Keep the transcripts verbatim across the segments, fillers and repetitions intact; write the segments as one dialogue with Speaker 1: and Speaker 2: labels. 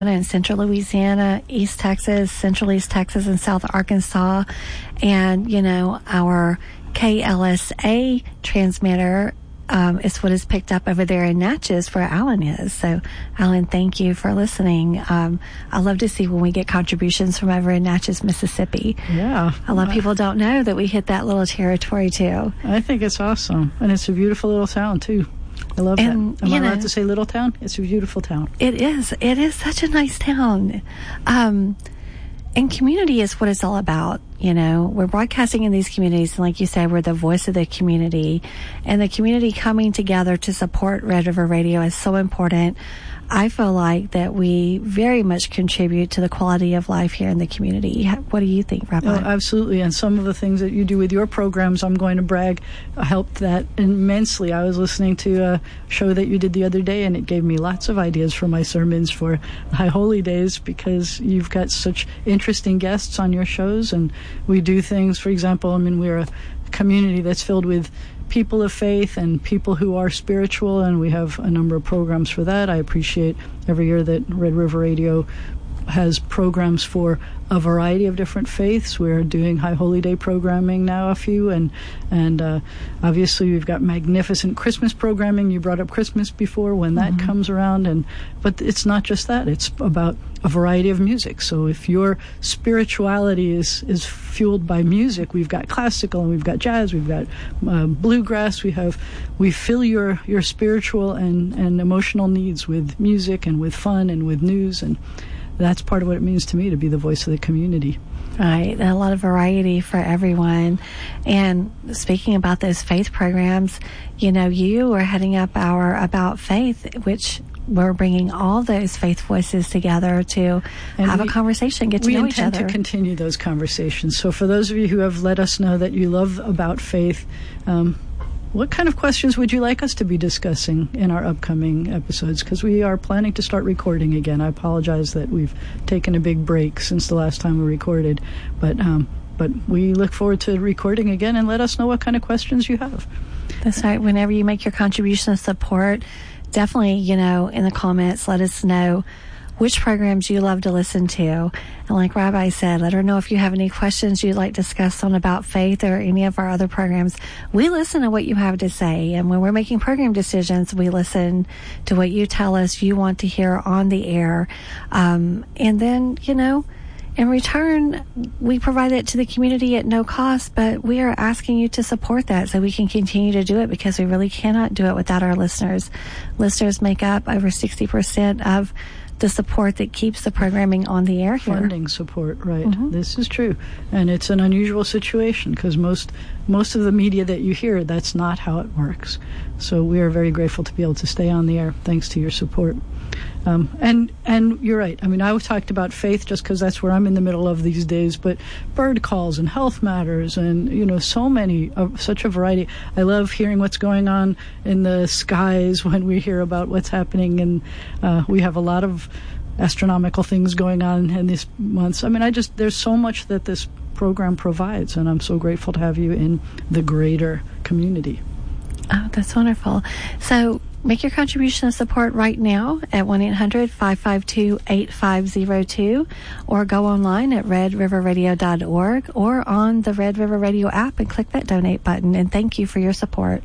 Speaker 1: in Central Louisiana, East Texas, Central East Texas, and South Arkansas. And, you know, our K L S A transmitter um, is what is picked up over there in Natchez where Alan is. So, Alan, thank you for listening. Um, I love to see when we get contributions from over in Natchez, Mississippi.
Speaker 2: Yeah.
Speaker 1: A lot of people don't know that we hit that little territory, too.
Speaker 2: I think it's awesome. And it's a beautiful little town, too. I love
Speaker 1: and,
Speaker 2: that. Am I
Speaker 1: know,
Speaker 2: allowed to say little town? It's a beautiful town.
Speaker 1: It is. It is such a nice town. Um, and community is what it's all about. You know, we're broadcasting in these communities, and like you said, we're the voice of the community. And the community coming together to support Red River Radio is so important. I feel like that we very much contribute to the quality of life here in the community. What do you think, Rabbi?
Speaker 2: Oh, absolutely. And some of the things that you do with your programs, I'm going to brag, helped that immensely. I was listening to a show that you did the other day, and it gave me lots of ideas for my sermons for High Holy Days, because you've got such interesting guests on your shows, and we do things, for example, I mean, we're a community that's filled with people of faith and people who are spiritual, and we have a number of programs for that. I appreciate every year that Red River Radio has programs for a variety of different faiths. We're doing High Holy Day programming now, a few, and and uh, obviously we've got magnificent Christmas programming. You brought up Christmas before, when that mm-hmm. comes around, and but it's not just that. It's about a variety of music. So if your spirituality is is fueled by music, we've got classical and we've got jazz, we've got uh, bluegrass. We have we fill your your spiritual and and emotional needs with music and with fun and with news, and that's part of what it means to me to be the voice of the community.
Speaker 1: Right. A lot of variety for everyone. And speaking about those faith programs, you know, you are heading up our About Faith, which we're bringing all those faith voices together to and have we, a conversation, get to know each other.
Speaker 2: We intend to continue those conversations. So for those of you who have let us know that you love About Faith, um, what kind of questions would you like us to be discussing in our upcoming episodes? Because we are planning to start recording again. I apologize that we've taken a big break since the last time we recorded, but um, but we look forward to recording again, and let us know what kind of questions you have.
Speaker 1: That's right. Whenever you make your contribution of support, definitely, you know, in the comments, let us know which programs you love to listen to. And like Rabbi said, let her know if you have any questions you'd like to discuss on About Faith or any of our other programs. We listen to what you have to say. And when we're making program decisions, we listen to what you tell us you want to hear on the air. Um, and then, you know, in return, we provide it to the community at no cost, but we are asking you to support that so we can continue to do it, because we really cannot do it without our listeners. Listeners make up over sixty percent of the support that keeps the programming on the air here.
Speaker 2: Funding support, right.
Speaker 1: Mm-hmm.
Speaker 2: This is true. And it's an unusual situation, because most most of the media that you hear, that's not how it works. So we are very grateful to be able to stay on the air thanks to your support. Um, and and you're right. I mean, I talked about faith just because that's where I'm in the middle of these days, but bird calls and health matters and, you know, so many, uh, such a variety. I love hearing what's going on in the skies when we hear about what's happening, and uh, we have a lot of astronomical things going on in these months. I mean, I just, there's so much that this program provides, and I'm so grateful to have you in the greater community.
Speaker 1: Oh, that's wonderful. So make your contribution of support right now at one eight hundred five five two eight five zero two, or go online at red river radio dot org or on the Red River Radio app and click that donate button. And thank you for your support.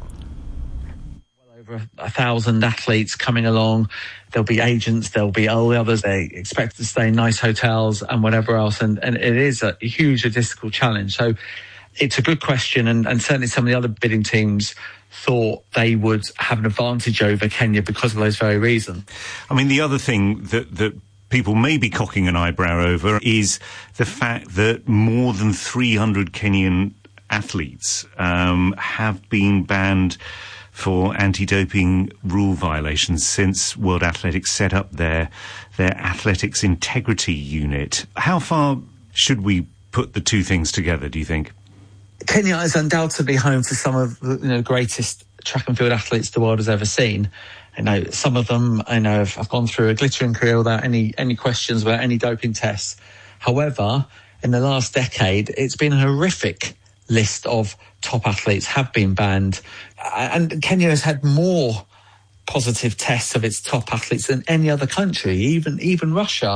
Speaker 3: Well over a thousand athletes coming along. There'll be agents, there'll be all the others. They expect to stay in nice hotels and whatever else. And, and it is a huge logistical challenge. So it's a good question. And, and certainly some of the other bidding teams thought they would have an advantage over Kenya because of those very reasons.
Speaker 4: I mean, the other thing that, that people may be cocking an eyebrow over is the fact that more than three hundred Kenyan athletes um, have been banned for anti-doping rule violations since World Athletics set up their their athletics integrity unit. How far should we put the two things together, do you think?
Speaker 3: Kenya is undoubtedly home to some of the, you know, greatest track and field athletes the world has ever seen. I know some of them, I know, have, have gone through a glittering career without any, any questions, without any doping tests. However, in the last decade, it's been a horrific list of top athletes have been banned. And Kenya has had more positive tests of its top athletes than any other country, even even Russia.